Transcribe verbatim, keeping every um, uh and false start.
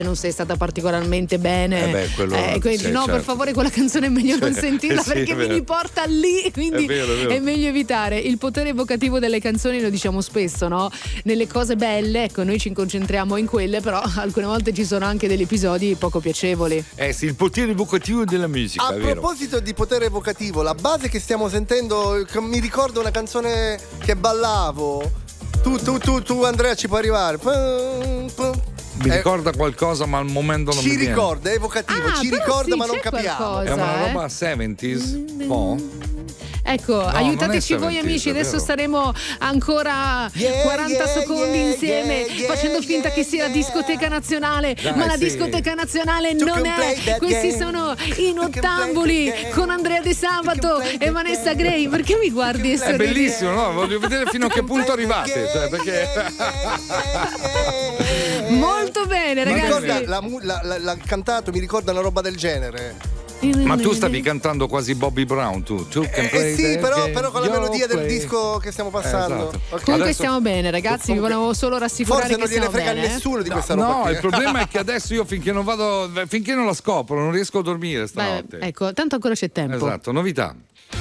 non sei stata particolarmente bene, eh beh, quello, eh, quindi sì, no, certo. per favore quella canzone è meglio non sentirla, sì, perché mi riporta lì, quindi è, vero, è, vero. è meglio evitare. Il potere evocativo delle canzoni lo diciamo spesso, no? Nelle cose belle, ecco, noi ci concentriamo in quelle, però alcune volte ci sono anche degli episodi poco piacevoli. Eh sì, il potere evocativo della musica. A è vero. proposito di potere evocativo, la base che stiamo sentendo mi ricorda una canzone che ballavo. Tu, tu, tu, tu Andrea ci puoi arrivare. Mi eh, ricorda qualcosa, ma al momento non ci mi viene. Ci ricorda, è evocativo, ah, ci ricorda sì, ma non capiamo. Qualcosa, è una roba eh? seventies, po'. Ecco, no, aiutateci voi amici, adesso staremo ancora yeah, quaranta yeah, secondi yeah, insieme yeah, facendo finta yeah, che sia la yeah. discoteca nazionale, Dai, ma la sì. discoteca nazionale Tu non è. Questi game. sono i Nottambuli con Andrea De Sabato e Vanessa Gray. Perché mi guardi? È bellissimo, no? Voglio vedere fino a che punto arrivate, cioè, perché molto bene, mi ragazzi. ricorda, la, la, la, la cantato mi ricorda una roba del genere. Ma tu stavi cantando quasi Bobby Brown, tu, tu can play eh sì, però, game, però con la melodia play. del disco che stiamo passando. Eh, esatto. Okay. Comunque Adesso, stiamo bene, ragazzi, comunque, vi volevo solo rassicurare forse non che gliene stiamo frega bene. nessuno di no, questa roba. No, qui. il problema è che adesso io finché non vado, finché non la scopro, non riesco a dormire stanotte. Beh, ecco, tanto ancora c'è tempo. Esatto, novità.